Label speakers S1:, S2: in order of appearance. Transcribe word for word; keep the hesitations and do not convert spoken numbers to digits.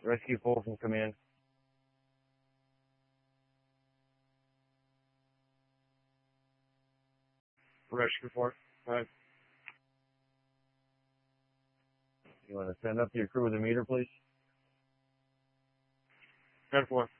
S1: Rescue four from command.
S2: Rescue four. Right.
S1: You want to send up your crew with a meter, please?
S2: ten four.